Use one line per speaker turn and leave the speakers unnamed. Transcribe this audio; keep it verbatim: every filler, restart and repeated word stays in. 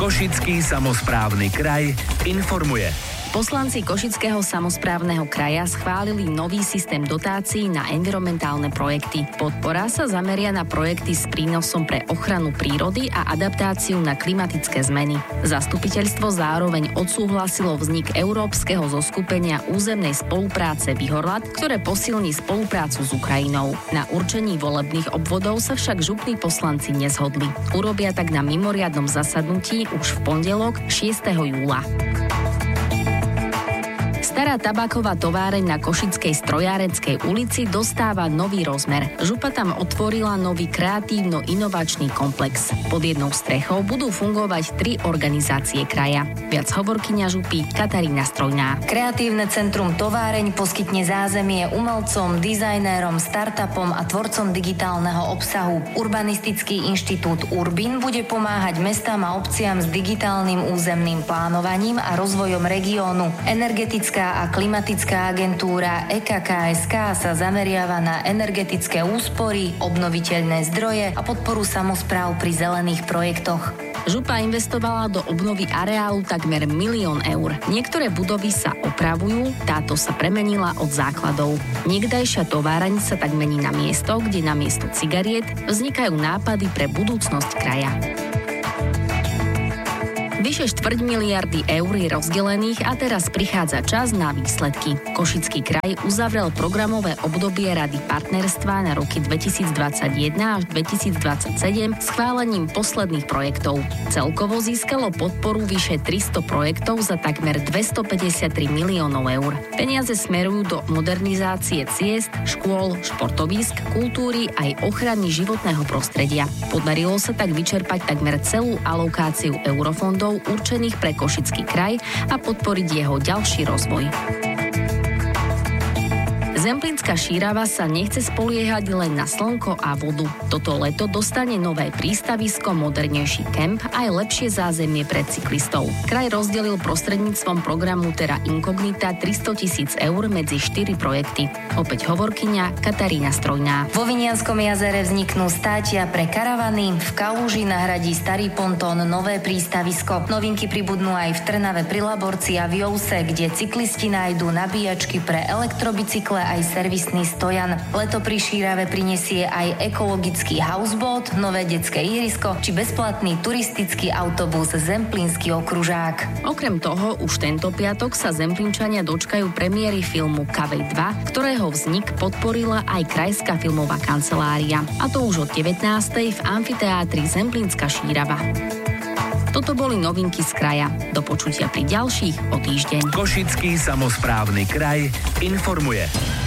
Košický samosprávny kraj informuje.
Poslanci Košického samosprávneho kraja schválili nový systém dotácií na environmentálne projekty. Podpora sa zameria na projekty s prínosom pre ochranu prírody a adaptáciu na klimatické zmeny. Zastupiteľstvo zároveň odsúhlasilo vznik Európskeho zoskupenia územnej spolupráce Vyhorlat, ktoré posilní spoluprácu s Ukrajinou. Na určení volebných obvodov sa však župní poslanci nezhodli. Urobia tak na mimoriadnom zasadnutí už v pondelok šiesteho júla. Stará tabáková továreň na Košickej Strojárenskej ulici dostáva nový rozmer. Župa tam otvorila nový kreatívno-inovačný komplex. Pod jednou strechou budú fungovať tri organizácie kraja. Viac hovorkyňa župy Katarína Strojná.
Kreatívne centrum Továreň poskytne zázemie umelcom, dizajnérom, startupom a tvorcom digitálneho obsahu. Urbanistický inštitút Urbin bude pomáhať mestám a obciam s digitálnym územným plánovaním a rozvojom regiónu. Energetická a klimatická agentúra é ká ká es ká sa zameriava na energetické úspory, obnoviteľné zdroje a podporu samospráv pri zelených projektoch.
Župa investovala do obnovy areálu takmer milión eur. Niektoré budovy sa opravujú, táto sa premenila od základov. Niekdajšia továraň sa tak mení na miesto, kde namiesto cigariet vznikajú nápady pre budúcnosť kraja. Vyše štvrť miliardy eur je rozdelených a teraz prichádza čas na výsledky. Košický kraj uzavrel programové obdobie Rady partnerstva na roky dvetisícdvadsaťjeden až dvetisícdvadsaťsedem schválením posledných projektov. Celkovo získalo podporu vyše tristo projektov za takmer dvestopäťdesiattri miliónov eur. Peniaze smerujú do modernizácie ciest, škôl, športovísk, kultúry aj ochrany životného prostredia. Podarilo sa tak vyčerpať takmer celú alokáciu eurofondov určených pre Košický kraj a podporiť jeho ďalší rozvoj. Zemplínska Šírava sa nechce spoliehať len na slnko a vodu. Toto leto dostane nové prístavisko, modernejší kemp a aj lepšie zázemie pre cyklistov. Kraj rozdelil prostredníctvom programu Terra Incognita tristotisíc eur medzi štyri projekty. Opäť hovorkyňa Katarína Strojná.
Vo Vinianskom jazere vzniknú státia pre karavany, v Kaluži nahradí starý pontón nové prístavisko. Novinky pribudnú aj v Trnave pri Laborci a v Jouse, kde cyklisti nájdú nabíjačky pre elektrobicykle aj servisný stojan. Leto pri Šírave prinesie aj ekologický houseboat, nové detské ihrisko či bezplatný turistický autobus Zemplínsky okružák.
Okrem toho už tento piatok sa Zemplínčania dočkajú premiéry filmu Kavej dva, ktorého vznik podporila aj Krajská filmová kancelária. A to už od devätnástej v amfiteátri Zemplínska Šírava. Toto boli novinky z kraja. Do počutia pri ďalších o týždeň.
Košický samosprávny kraj informuje.